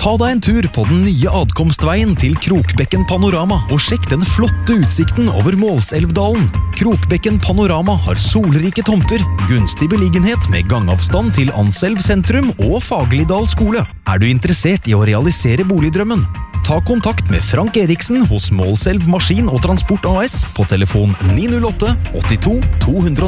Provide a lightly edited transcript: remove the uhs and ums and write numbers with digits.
Ta deg en tur på den nye adkomstveien til Krokbekken Panorama og sjekk den flotte utsikten over Målselvdalen. Krokbekken Panorama har solrike tomter, gunstig beliggenhet med gangavstand til Anselv sentrum og Fagerlidal skole. Er du interessert i å realisere boligdrømmen? Ta kontakt med Frank Eriksen hos Målselv Maskin og Transport AS på telefon 908 82 200